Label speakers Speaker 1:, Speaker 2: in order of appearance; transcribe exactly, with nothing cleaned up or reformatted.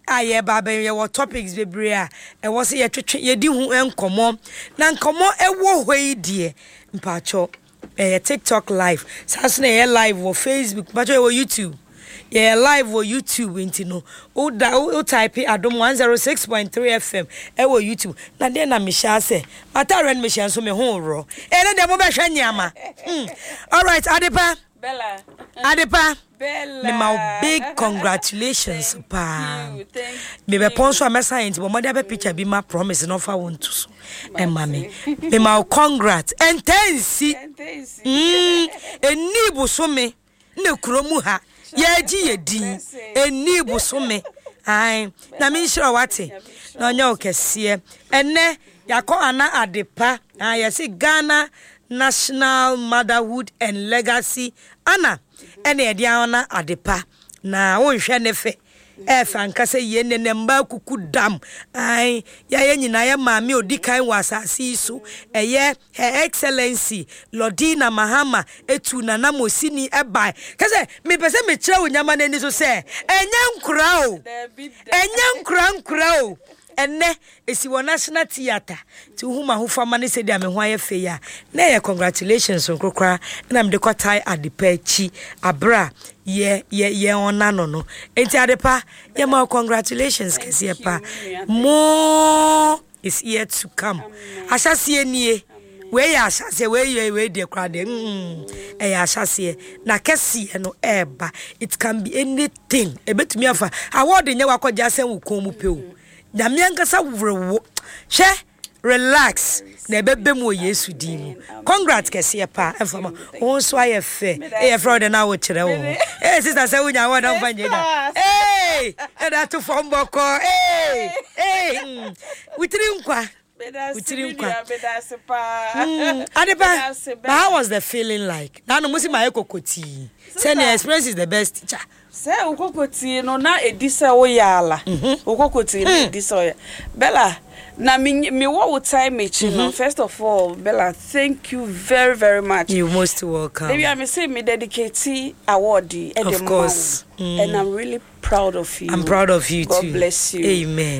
Speaker 1: aye baba ye what topics bebre a e wo se ye twetwe ye di hu enkomo na nkomo e wo hoi die mpacho eh TikTok live sasa na ye live wo Facebook mpacho wo YouTube ye live wo YouTube intino o da o type adom one oh six point three F M e wo YouTube na de na me sha se mata ren me sha so me ho ro e na de mo be hwa nyama all right Adepa
Speaker 2: Bella
Speaker 1: Adepa
Speaker 2: Bella
Speaker 1: me my big congratulations pa
Speaker 2: you, thank
Speaker 1: me be pon so amesa enti bo mo de be picture bi ma promise no fa won to so e ma me me my congrats entensi mm eni bu so me na kuromu ha ye ji ye din eni bu so me ai na me nhira wate na onya okese enne yakọ ana Adepa ah yes Ghana National Motherhood and Legacy Anna ene ediana Adepa na wonhwe ne fe e fankase ye ne nemba kuku dam ai ya ye nyina ye maame odikan wasasi so eye her excellency Lordina Mahama etu na na mosini ebai kase me pese me kire onyama nani so se enya nkura o enya nkura nkura o enne esi wo National Theatre ti huma ho fama ne se dia me ho aye fe ya na ye congratulations nkokra na me de kwatai Adepa chi abra ye ye ye ona no no enti Adepa ye ma congratulations kese pa more is yet to come asase nie we ya asase we ye we de kra de mm e ya asase na kese no eba it can be anything ebetumi afa award nye wakọja sen wo kon mu pe o Nyamiankasa wrewo she relax na bebe mu Yesu din congrats kese pa efama won so aye fe e fraud na wo kire wo eh sister say unya wo don fanye da eh e da to from boko eh eh witiri nkwa witiri nkwa Adepa how was the feeling like na no musi my kokoti say the experience is the best teacher.
Speaker 2: Say ukokoti no na edisa wo yala ukokoti na edisa wo Bella na me me what time me no first of all Bella thank you very very much.
Speaker 1: You most welcome.
Speaker 2: Maybe I may say me dedicate award
Speaker 1: of course
Speaker 2: mm. and I'm really proud of you.
Speaker 1: I'm proud of you
Speaker 2: God
Speaker 1: too.
Speaker 2: God bless you.
Speaker 1: Amen.